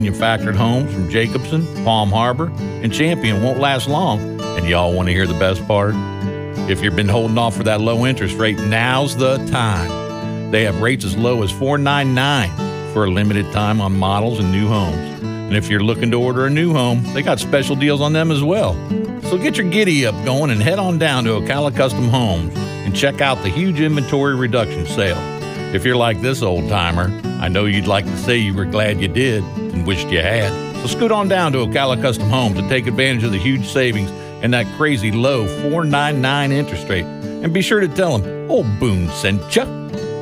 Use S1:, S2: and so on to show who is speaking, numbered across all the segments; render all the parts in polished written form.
S1: Manufactured homes from Jacobson, Palm Harbor, and Champion won't last long. And y'all want to hear the best part? If you've been holding off for that low interest rate, now's the time. They have rates as low as $4.99 for a limited time on models and new homes. And if you're looking to order a new home, they got special deals on them as well. So get your giddy up going and head on down to Ocala Custom Homes and check out the huge inventory reduction sale. If you're like this old timer, I know you'd like to say you were glad you did and wished you had. So scoot on down to Ocala Custom Homes and take advantage of the huge savings and that crazy low $4.99 interest rate. And be sure to tell them old Boone sent ya.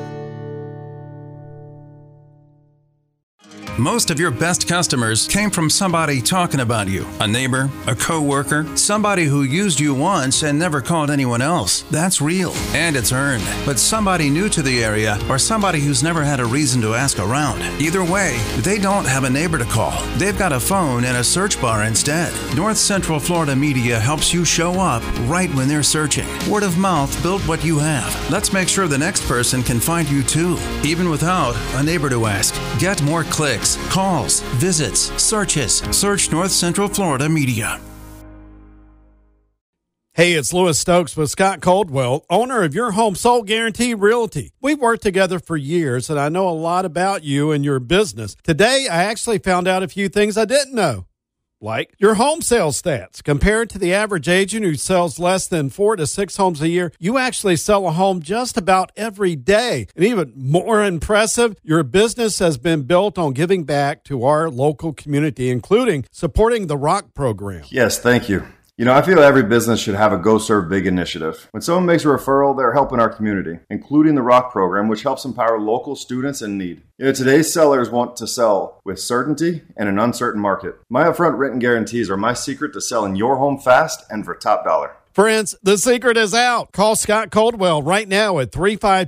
S2: Most of your best customers came from somebody talking about you. A neighbor, a coworker, somebody who used you once and never called anyone else. That's real, and it's earned. But somebody new to the area or somebody who's never had a reason to ask around. Either way, they don't have a neighbor to call. They've got a phone and a search bar instead. North Central Florida Media helps you show up right when they're searching. Word of mouth built what you have. Let's make sure the next person can find you too, even without a neighbor to ask. Get more clicks, calls, visits, searches. Search North Central Florida Media.
S3: Hey, it's Lewis Stokes with Scott Coldwell, owner of Your Home Sold Guarantee Realty. We've worked together for years, and I know a lot about you and your business. Today, I actually found out a few things I didn't know. Like your home sales stats. Compared to the average agent who sells less than 4 to 6 homes a year, you actually sell a home just about every day. And even more impressive, your business has been built on giving back to our local community, including supporting the ROCK program.
S4: Yes, thank you. You know, I feel every business should have a Go Serve Big initiative. When someone makes a referral, they're helping our community, including the ROCK program, which helps empower local students in need. You know, today's sellers want to sell with certainty in an uncertain market. My upfront written guarantees are my secret to selling your home fast and for top dollar.
S3: Friends, the secret is out. Call Scott Coldwell right now at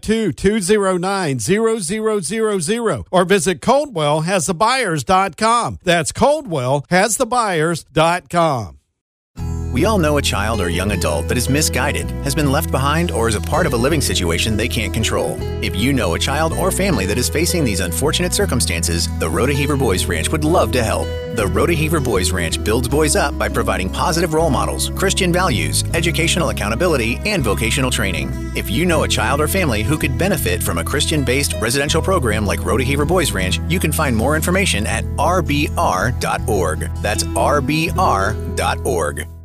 S3: 352-209-0000 or visit ColdwellHasTheBuyers.com. That's ColdwellHasTheBuyers.com.
S5: We all know a child or young adult that is misguided, has been left behind, or is a part of a living situation they can't control. If you know a child or family that is facing these unfortunate circumstances, the Rhoda-Heaver Boys Ranch would love to help. The Rhoda-Heaver Boys Ranch builds boys up by providing positive role models, Christian values, educational accountability, and vocational training. If you know a child or family who could benefit from a Christian-based residential program like Rhoda-Heaver Boys Ranch, you can find more information at rbr.org. That's rbr.org.